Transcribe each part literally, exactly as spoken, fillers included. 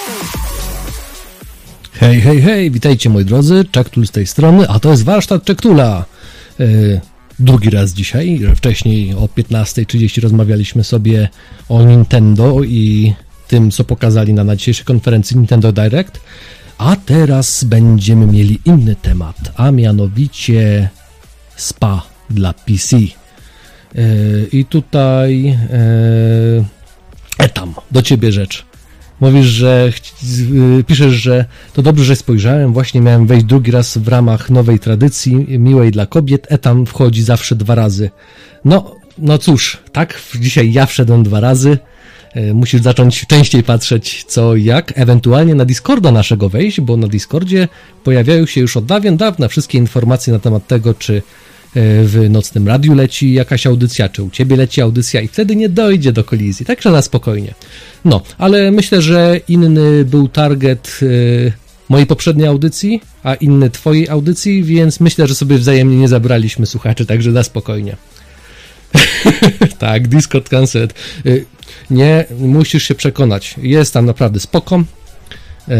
Hej, hej, hej, witajcie moi drodzy, Czektul z tej strony, a to jest warsztat Czektula. Yy, drugi raz dzisiaj, wcześniej o piętnasta trzydzieści rozmawialiśmy sobie o Nintendo i tym, co pokazali na, na dzisiejszej konferencji Nintendo Direct, a teraz będziemy mieli inny temat, a mianowicie S P A dla P C. Yy, I tutaj yy, etam, do ciebie rzecz. Mówisz, że ch- piszesz, że to dobrze, że spojrzałem, właśnie miałem wejść drugi raz w ramach nowej tradycji miłej dla kobiet, etam wchodzi zawsze dwa razy. No, no cóż, tak, dzisiaj ja wszedłem dwa razy, e, musisz zacząć częściej patrzeć co i jak, ewentualnie na Discorda naszego wejść, bo na Discordzie pojawiają się już od dawien dawna wszystkie informacje na temat tego, czy w nocnym radiu leci jakaś audycja, czy u ciebie leci audycja i wtedy nie dojdzie do kolizji, także na spokojnie. No, ale myślę, że inny był target y, mojej poprzedniej audycji, a inny twojej audycji, więc myślę, że sobie wzajemnie nie zabraliśmy słuchaczy, także na spokojnie. Tak, Discord cancelled. Y, nie, musisz się przekonać, jest tam naprawdę spoko, y,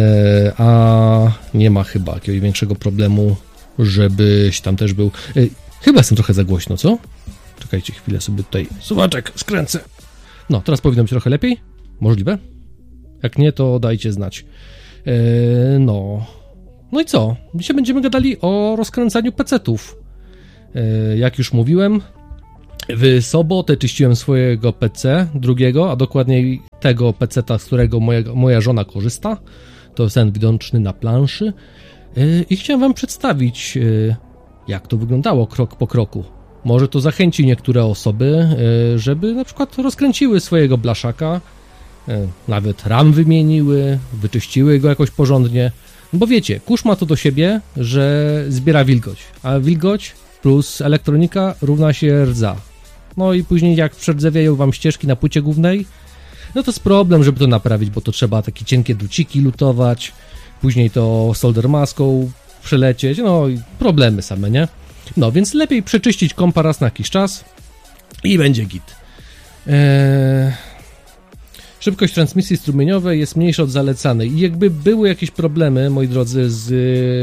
a nie ma chyba jakiegoś większego problemu, żebyś tam też był. Y, Chyba jestem trochę za głośno, co? Czekajcie chwilę, sobie tutaj suwaczek skręcę. No, teraz powinno być trochę lepiej? Możliwe? Jak nie, to dajcie znać. Eee, no. No i co? Dzisiaj będziemy gadali o rozkręcaniu pecetów. Eee, jak już mówiłem, w sobotę czyściłem swojego P C, drugiego, a dokładniej tego peceta, z którego moja, moja żona korzysta. To jest ten widoczny na planszy. Eee, I chciałem wam przedstawić... Eee, jak to wyglądało krok po kroku. Może to zachęci niektóre osoby, żeby na przykład rozkręciły swojego blaszaka, nawet RAM wymieniły, wyczyściły go jakoś porządnie, bo wiecie, kurz ma to do siebie, że zbiera wilgoć, a wilgoć plus elektronika równa się rdza. No i później jak przerdzewiają wam ścieżki na płycie głównej, no to jest problem, żeby to naprawić, bo to trzeba takie cienkie druciki lutować, później to solder maską przelecieć, no i problemy same, nie? No, więc lepiej przeczyścić kompa raz na jakiś czas i będzie git. Eee... Szybkość transmisji strumieniowej jest mniejsza od zalecanej i jakby były jakieś problemy, moi drodzy, z,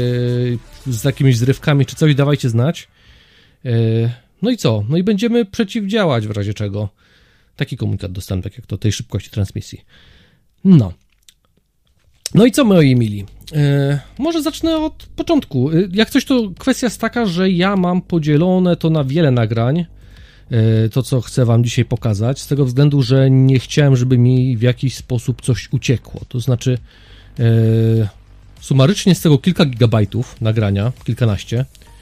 z jakimiś zrywkami czy coś, dawajcie znać. Eee... No i co? No i będziemy przeciwdziałać w razie czego. Taki komunikat dostałem, tak jak to tej szybkości transmisji. No. No i co, moi mili? E, może zacznę od początku. E, jak coś, to kwestia jest taka, że ja mam podzielone to na wiele nagrań, e, to co chcę wam dzisiaj pokazać, z tego względu, że nie chciałem, żeby mi w jakiś sposób coś uciekło. To znaczy e, sumarycznie z tego kilka gigabajtów nagrania, kilkanaście,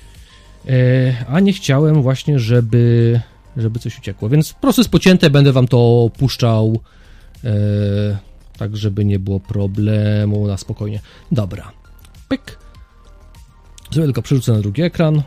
e, a nie chciałem właśnie, żeby, żeby coś uciekło. Więc po prostu jest pocięte, będę wam to puszczał e, tak, żeby nie było problemu, na spokojnie. Dobra. Pyk. Sobie tylko przerzucę na drugi ekran.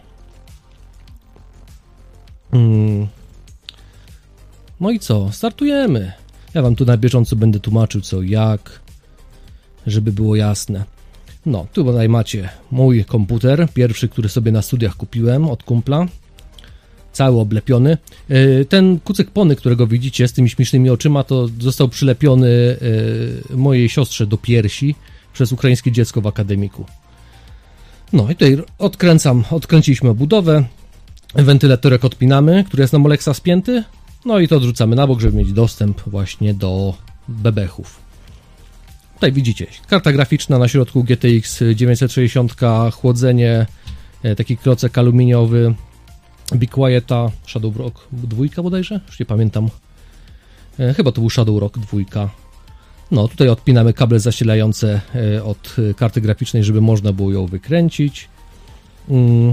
Hmm. No i co? Startujemy. Ja wam tu na bieżąco będę tłumaczył co jak, żeby było jasne. No, tu tutaj macie mój komputer, pierwszy, który sobie na studiach kupiłem od kumpla. Cały oblepiony. Ten kucyk Pony, którego widzicie z tymi śmiesznymi oczyma, to został przylepiony mojej siostrze do piersi przez ukraińskie dziecko w akademiku. No i tutaj odkręcam, odkręciliśmy obudowę, wentylatorek odpinamy, który jest na Molexa spięty, no i to odrzucamy na bok, żeby mieć dostęp właśnie do bebechów. Tutaj widzicie, karta graficzna na środku G T X dziewięćset sześćdziesiąt, chłodzenie, taki klocek aluminiowy, Be Quieta, Shadow Rock dwójka bodajże? Już nie pamiętam. E, chyba to był Shadow Rock dwójka. No, tutaj odpinamy kable zasilające e, od karty graficznej, żeby można było ją wykręcić. Mm.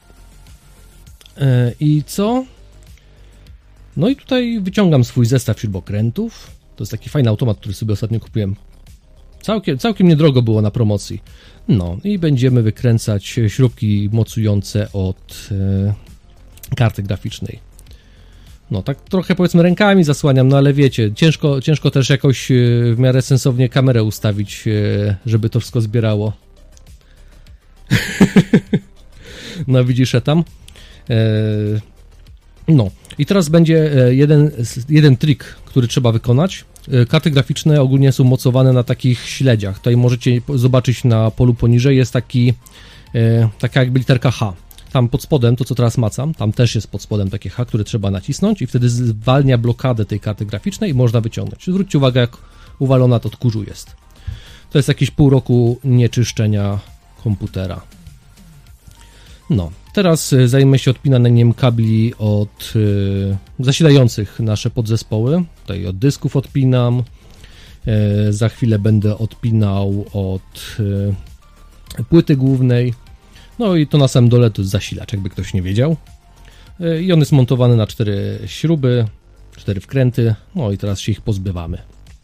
E, I co? No i tutaj wyciągam swój zestaw śrubokrętów. To jest taki fajny automat, który sobie ostatnio kupiłem. Całkiem, całkiem niedrogo było na promocji. No i będziemy wykręcać śrubki mocujące od e, karty graficznej. No tak trochę powiedzmy rękami zasłaniam, no ale wiecie, ciężko, ciężko też jakoś w miarę sensownie kamerę ustawić, żeby to wszystko zbierało. No widzisz, tam. No i teraz będzie jeden, jeden trik, który trzeba wykonać. Karty graficzne ogólnie są mocowane na takich śledziach. Tutaj możecie zobaczyć na polu poniżej jest taki, taka jakby literka H. Tam pod spodem, to co teraz macam, tam też jest pod spodem takie H, które trzeba nacisnąć i wtedy zwalnia blokadę tej karty graficznej i można wyciągnąć. Zwróćcie uwagę, jak uwalona to od kurzu jest. To jest jakieś pół roku nieczyszczenia komputera. No, teraz zajmę się odpinaniem kabli od y, zasilających nasze podzespoły. Tutaj od dysków odpinam. Y, za chwilę będę odpinał od y, płyty głównej. No i to na samym dole to jest zasilacz, jakby ktoś nie wiedział. Y, I on jest montowany na cztery śruby, cztery wkręty. No i teraz się ich pozbywamy.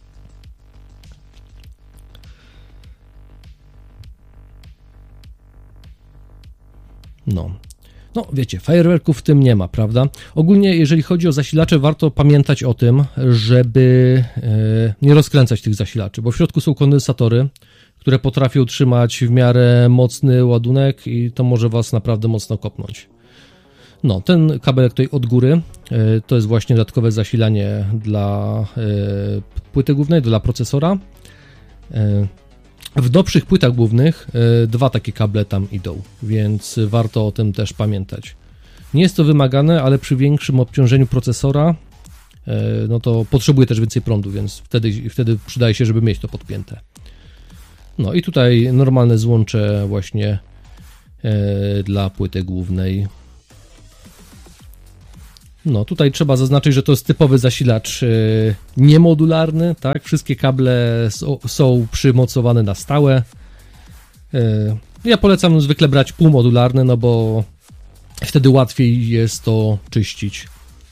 No. No, wiecie, fajerwerków w tym nie ma, prawda? Ogólnie, jeżeli chodzi o zasilacze, warto pamiętać o tym, żeby e, nie rozkręcać tych zasilaczy, bo w środku są kondensatory, które potrafią trzymać w miarę mocny ładunek i to może was naprawdę mocno kopnąć. No, ten kabelek tutaj od góry, e, to jest właśnie dodatkowe zasilanie dla e, płyty głównej, dla procesora. E, W nowszych płytach głównych y, dwa takie kable tam idą, więc warto o tym też pamiętać. Nie jest to wymagane, ale przy większym obciążeniu procesora y, no to potrzebuje też więcej prądu, więc wtedy, wtedy przydaje się, żeby mieć to podpięte. No i tutaj normalne złącze właśnie y, dla płyty głównej. No tutaj trzeba zaznaczyć, że to jest typowy zasilacz yy, niemodularny, tak? Wszystkie kable są, są przymocowane na stałe. Yy, ja polecam zwykle brać półmodularne, no bo wtedy łatwiej jest to czyścić.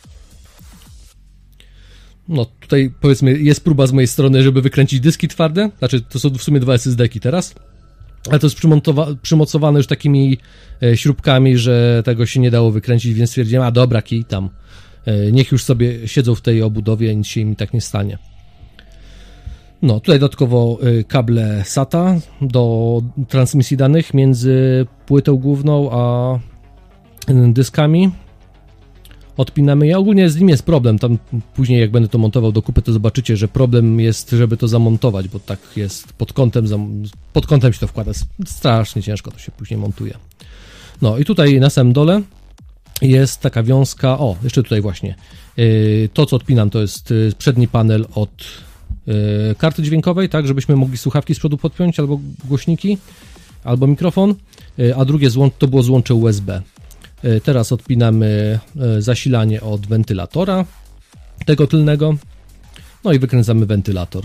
No tutaj powiedzmy jest próba z mojej strony, żeby wykręcić dyski twarde, znaczy to są w sumie dwa S S D-ki teraz. Ale to jest przymocowane już takimi e, śrubkami, że tego się nie dało wykręcić, więc stwierdziłem, a dobra, kij tam. E, niech już sobie siedzą w tej obudowie, nic się im tak nie stanie. No, tutaj dodatkowo e, kable SATA do transmisji danych między płytą główną a e, dyskami. Odpinamy je. Ogólnie z nim jest problem. Tam później jak będę to montował do kupy, to zobaczycie, że problem jest, żeby to zamontować, bo tak jest pod kątem, pod kątem się to wkłada. Strasznie ciężko to się później montuje. No i tutaj na samym dole jest taka wiązka. O, jeszcze tutaj właśnie. To, co odpinam, to jest przedni panel od karty dźwiękowej, tak, żebyśmy mogli słuchawki z przodu podpiąć, albo głośniki, albo mikrofon, a drugie złącze to było złącze U S B. Teraz odpinamy zasilanie od wentylatora tego tylnego, no i wykręcamy wentylator.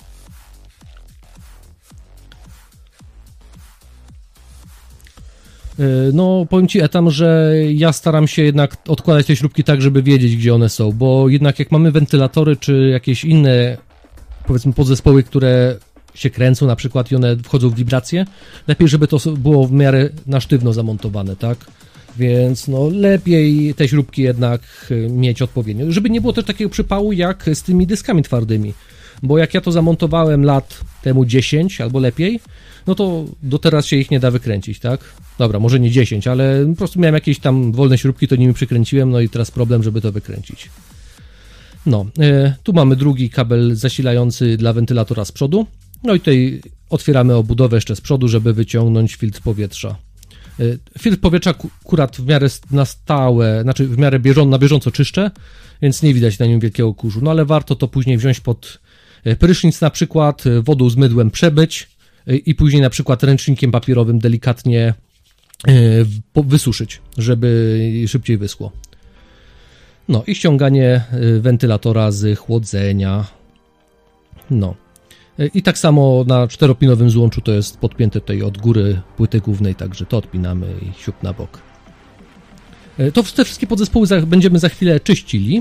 No powiem Ci, Etam, że ja staram się jednak odkładać te śrubki tak, żeby wiedzieć, gdzie one są, bo jednak jak mamy wentylatory czy jakieś inne, powiedzmy, podzespoły, które się kręcą na przykład i one wchodzą w wibracje, lepiej, żeby to było w miarę na sztywno zamontowane, tak? Więc no lepiej te śrubki jednak mieć odpowiednio, żeby nie było też takiego przypału jak z tymi dyskami twardymi, bo jak ja to zamontowałem lat temu dziesięć albo lepiej, no to do teraz się ich nie da wykręcić, tak? Dobra, może nie dziesięć, ale po prostu miałem jakieś tam wolne śrubki, to nimi przykręciłem, no i teraz problem, żeby to wykręcić. No, e, tu mamy drugi kabel zasilający dla wentylatora z przodu, no i tutaj otwieramy obudowę jeszcze z przodu, żeby wyciągnąć filtr powietrza. Filtr powietrza akurat w miarę na stałe, znaczy w miarę bieżą, na bieżąco czyszczę, więc nie widać na nim wielkiego kurzu, no ale warto to później wziąć pod prysznic na przykład, wodą z mydłem przebyć i później na przykład ręcznikiem papierowym delikatnie wysuszyć, żeby szybciej wyschło. No i ściąganie wentylatora z chłodzenia. No. I tak samo na czteropinowym złączu to jest podpięte tutaj od góry płyty głównej, także to odpinamy i siup na bok. To te wszystkie podzespoły będziemy za chwilę czyścili,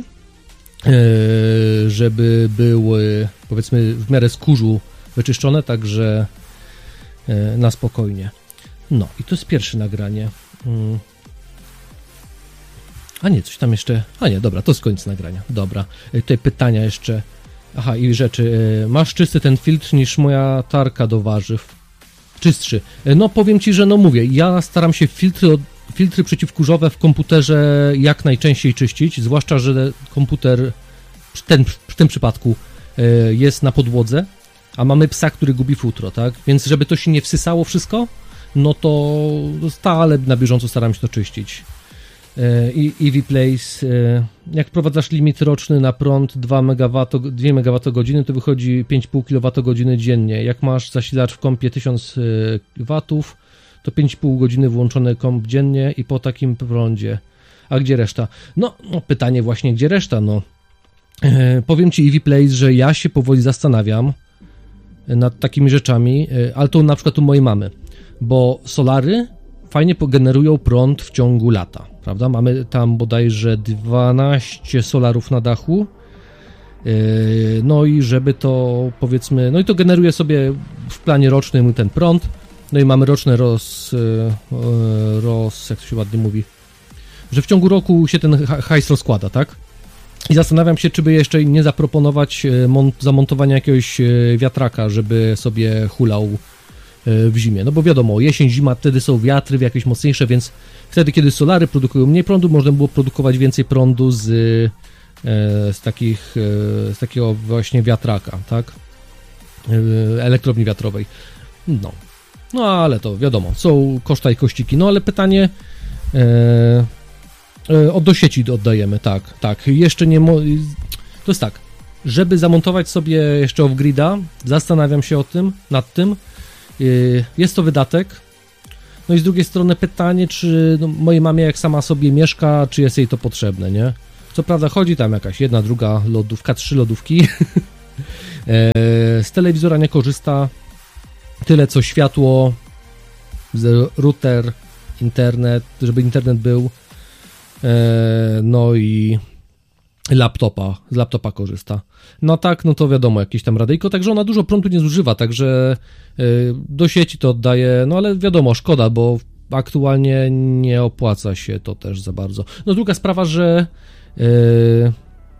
żeby były, powiedzmy, w miarę z kurzu wyczyszczone, także na spokojnie. No i to jest pierwsze nagranie. A nie, coś tam jeszcze... A nie, dobra, to jest koniec nagrania. Dobra, tutaj pytania jeszcze... Aha, i rzeczy. Masz czysty ten filtr niż moja tarka do warzyw. Czystszy. No powiem Ci, że no mówię, ja staram się filtry od, filtry przeciwkurzowe w komputerze jak najczęściej czyścić, zwłaszcza, że komputer ten, w tym przypadku jest na podłodze, a mamy psa, który gubi futro, tak? Więc żeby to się nie wsysało wszystko, no to stale na bieżąco staram się to czyścić. I E V Place, jak wprowadzasz limit roczny na prąd dwa megawattogodziny, to wychodzi pięć i pół kilowatogodziny dziennie. Jak masz zasilacz w kompie tysiąc watów, to pięć i pół godziny włączony komp dziennie i po takim prądzie. A gdzie reszta? No, no pytanie właśnie, gdzie reszta? No, e, powiem Ci, E V Place, że ja się powoli zastanawiam nad takimi rzeczami, ale to na przykład u mojej mamy, bo solary fajnie generują prąd w ciągu lata, prawda? Mamy tam bodajże dwanaście solarów na dachu, no i żeby to, powiedzmy, no i to generuje sobie w planie rocznym ten prąd, no i mamy roczne roz, roz jak to się ładnie mówi, że w ciągu roku się ten hajs rozkłada, tak? I zastanawiam się, czy by jeszcze nie zaproponować zamontowania jakiegoś wiatraka, żeby sobie hulał w zimie. No bo wiadomo, jesień, zima, wtedy są wiatry jakieś mocniejsze, więc wtedy, kiedy solary produkują mniej prądu, można było produkować więcej prądu z, z takich, z takiego właśnie wiatraka, tak? Elektrowni wiatrowej. No. No ale to wiadomo, są koszta i kościki. No ale pytanie... E, e, od do sieci oddajemy, tak, tak. Jeszcze nie... Mo- to jest tak, żeby zamontować sobie jeszcze off-grida, zastanawiam się o tym, nad tym. Jest to wydatek. No i z drugiej strony pytanie, czy no, mojej mamie jak sama sobie mieszka, czy jest jej to potrzebne, nie? Co prawda chodzi tam jakaś jedna, druga lodówka, trzy lodówki. Z telewizora nie korzysta. Tyle co światło, router, internet, żeby internet był. No i laptopa, z laptopa korzysta. No tak, no to wiadomo, jakieś tam radyjko, także ona dużo prądu nie zużywa, także do sieci to oddaje, no ale wiadomo, szkoda, bo aktualnie nie opłaca się to też za bardzo. No druga sprawa, że yy,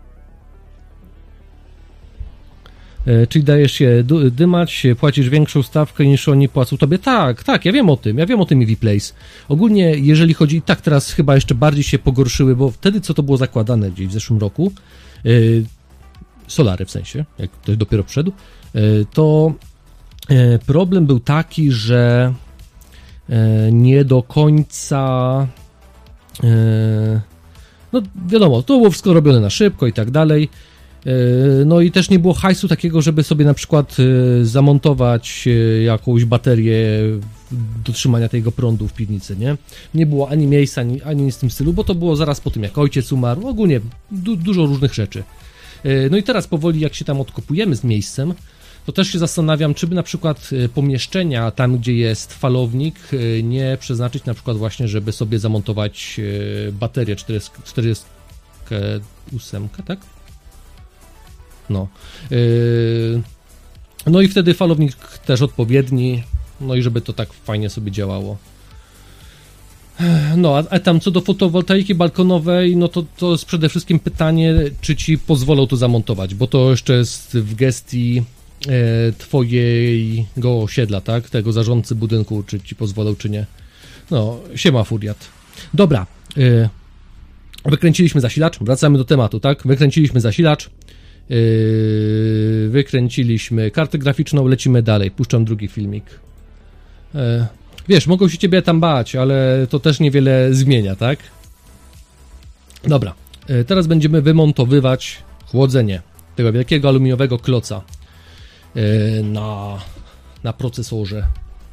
yy, czyli dajesz się dymać, płacisz większą stawkę niż oni płacą tobie. Tak, tak, ja wiem o tym, ja wiem o tym E V Place. Ogólnie, jeżeli chodzi, tak teraz chyba jeszcze bardziej się pogorszyły, bo wtedy, co to było zakładane gdzieś w zeszłym roku, yy, solary w sensie, jak ktoś dopiero wszedł, yy, to yy, problem był taki, że yy, nie do końca yy, no wiadomo, to było wszystko robione na szybko i tak dalej. No i też nie było hajsu takiego, żeby sobie na przykład zamontować jakąś baterię do trzymania tego prądu w piwnicy, nie? Nie było ani miejsca, ani, ani nic w tym stylu, bo to było zaraz po tym, jak ojciec umarł, ogólnie du- dużo różnych rzeczy. No i teraz powoli, jak się tam odkopujemy z miejscem, to też się zastanawiam, czy by na przykład pomieszczenia tam, gdzie jest falownik, nie przeznaczyć na przykład właśnie, żeby sobie zamontować baterię czterdzieści osiem, tak? No. Yy, no i wtedy falownik też odpowiedni, no i żeby to tak fajnie sobie działało. No, a, a tam co do fotowoltaiki balkonowej, no to, to jest przede wszystkim pytanie, czy ci pozwolą to zamontować, bo to jeszcze jest w gestii e, twojego osiedla, tak? Tego zarządcy budynku, czy ci pozwolą, czy nie. No, siema furiat. Dobra, e, wykręciliśmy zasilacz, wracamy do tematu, tak? Wykręciliśmy zasilacz. Yy, wykręciliśmy kartę graficzną, lecimy dalej, puszczam drugi filmik. Yy, wiesz, mogą się ciebie tam bać, ale to też niewiele zmienia, tak? Dobra, yy, teraz będziemy wymontowywać chłodzenie tego wielkiego aluminiowego kloca yy, na, na procesorze.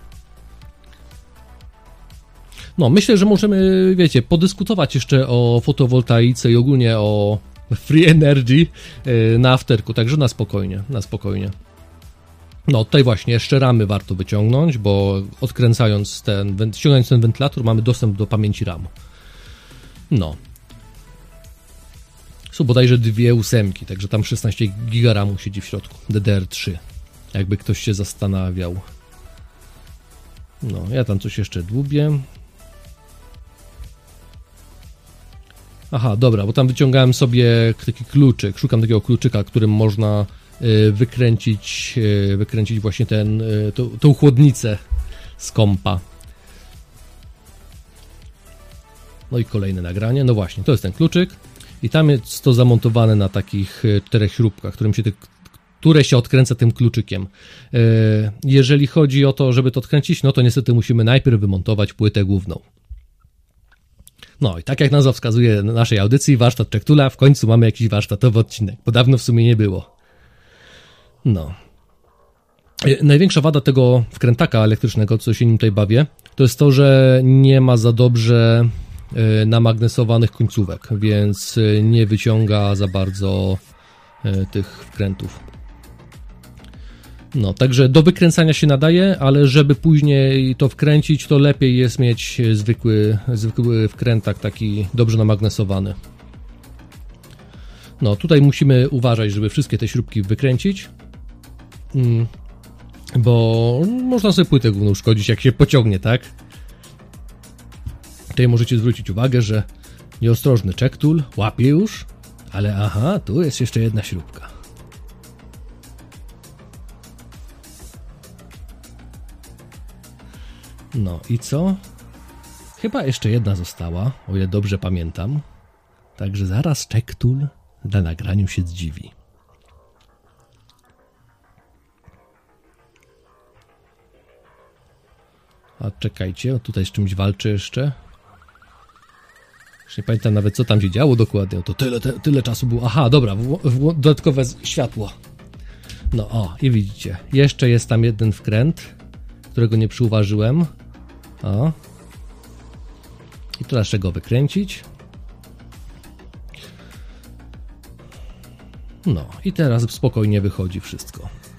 No, myślę, że możemy, wiecie, podyskutować jeszcze o fotowoltaice i ogólnie o free energy na afterku, także na spokojnie, na spokojnie. No tutaj właśnie jeszcze ramy warto wyciągnąć, bo odkręcając ten, ściągając ten wentylator mamy dostęp do pamięci RAM. No. Są bodajże dwie ósemki, także tam szesnaście giga ramu siedzi w środku, D D R trzy, jakby ktoś się zastanawiał. No, ja tam coś jeszcze dłubię. Aha, dobra, bo tam wyciągałem sobie taki kluczyk, szukam takiego kluczyka, którym można y, wykręcić, y, wykręcić właśnie ten, y, tą, tą chłodnicę z kompa. No i kolejne nagranie, no właśnie, to jest ten kluczyk i tam jest to zamontowane na takich czterech śrubkach, którym się te, które się odkręca tym kluczykiem. Jeżeli chodzi o to, żeby to odkręcić, no to niestety musimy najpierw wymontować płytę główną. No i tak jak nazwa wskazuje na naszej audycji, warsztat Czektula, w końcu mamy jakiś warsztatowy odcinek, bo dawno w sumie nie było. No. Największa wada tego wkrętaka elektrycznego, co się nim tutaj bawię, to jest to, że nie ma za dobrze namagnesowanych końcówek, więc nie wyciąga za bardzo tych wkrętów. No, także do wykręcania się nadaje, ale żeby później to wkręcić, to lepiej jest mieć zwykły, zwykły wkrętak, taki dobrze namagnesowany. No, tutaj musimy uważać, żeby wszystkie te śrubki wykręcić, bo można sobie płytę główną uszkodzić, jak się pociągnie, tak? Tutaj możecie zwrócić uwagę, że nieostrożny Czektul łapie już, ale aha, tu jest jeszcze jedna śrubka. No i co? Chyba jeszcze jedna została, o ile dobrze pamiętam. Także zaraz Czektul na nagraniu się zdziwi. A czekajcie, tutaj z czymś walczy jeszcze. Już nie pamiętam nawet, co tam się działo dokładnie. To tyle, te, tyle czasu było. Aha, dobra, w, w, dodatkowe światło. No o, i widzicie, jeszcze jest tam jeden wkręt, którego nie przyuważyłem. O. I teraz trzeba go wykręcić. No i teraz spokojnie wychodzi wszystko.